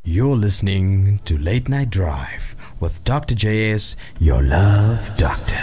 You're listening to Late Night Drive with Dr. JS, your love doctor.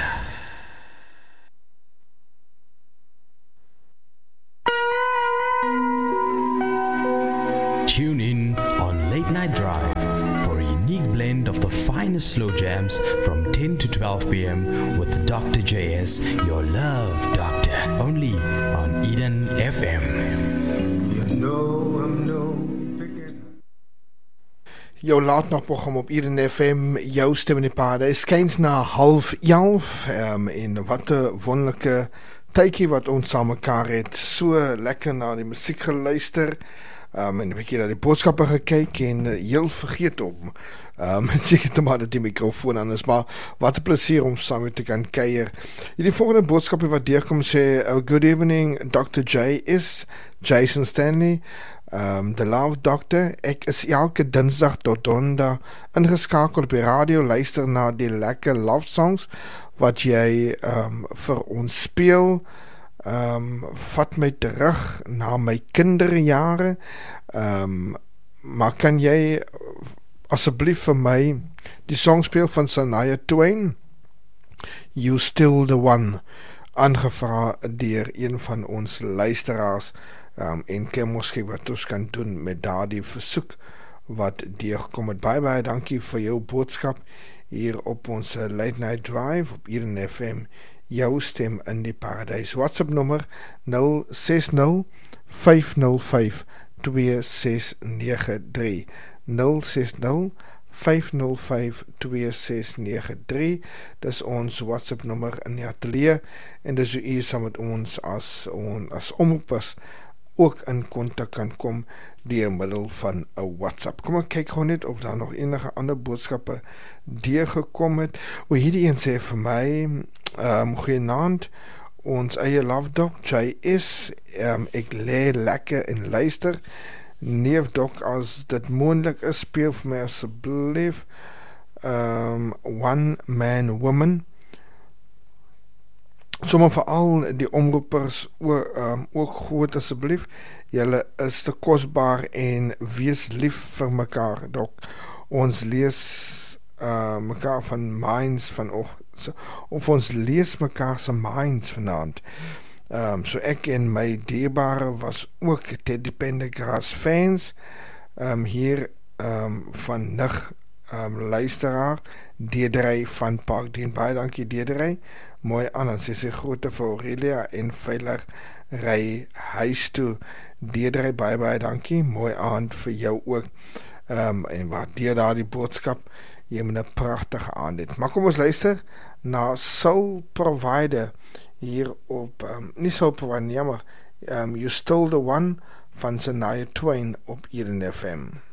Tune in on Late Night Drive for a unique blend of the finest slow jams from 10 to 12 p.m. with Dr. JS, your love doctor, only on Eden FM. You know I'm no beginner. Jou laatnagprogram op Eden FM, jou stem in die paarde, is kyns na 11:30, en wat 'n wonderlike tydjie wat ons saam mekaar het, so lekker na die musiek geluister, en 'n bietjie na die boodskappe gekyk en heel vergeet om seker te maar dat die mikrofoon aan is, maar wat 'n plesier om saam met te kan kuier. Hierdie volgende boodskapie wat deurkom sê, good evening Dr. J is Jason Stanley, the love doctor. Ek is elke dinsdag tot donderdag ingeskakel op die radio, luister na die lekker love songs wat jy vir ons speel. Vat my terug na my kinderjare, maar kan jy asseblief vir my die song speel van Shania Twain, You Still the One, aangevra deur een van ons luisteraars, en ken moskee wat ons kan doen met daardie versoek wat deurgekom het. Baie dankie vir jou boodskap hier op ons Late Night Drive op Eden FM, jou stem in die paradijs. WhatsApp nummer 060-505-2693 060-505-2693. Dis ons WhatsApp nummer in die atelier, en dis hoe u saam met ons as omroepers ook in kontak kan kom deur middel van 'n WhatsApp. Kom ek kyk gewoon net of daar nog enige ander boodskappe deurgekom het. Hierdie een sê vir my, goeienaand, ons eie love doc, J is, ek lê lekker en luister. Neef doc, as dit moontlik is, speel vir my asseblief One Man Woman. Sommige veral die omroepers ook goed asseblief, julle is te kosbaar en wees lief vir mekaar, dok. Ons lees mekaar van minds of ons lees mekaar se minds vanaand. So ek en my dierbare was ook Teddy Pendergrass fans, hier van Nig, luisteraar Deedrey van Parkdien. Baie dankie Deedrey, mooi aan, en sy groete vir Aurelia en veilig ry huis toe. Deedrey, baie dankie, mooi aan vir jou ook, en waardeer daar die boodskap, jy moet 'n pragtige aand het. Maar kom ons luister na Soul Provider hier op, nie Soul Provider nie, maar You Still the One van Shania Twain op Eden FM.